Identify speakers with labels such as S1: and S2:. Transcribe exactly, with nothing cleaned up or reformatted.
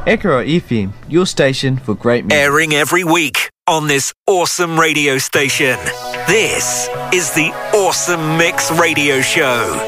S1: Ekaro F M, your station for great music.
S2: Airing every week on this awesome radio station. This is the Awesome Mix Radio Show.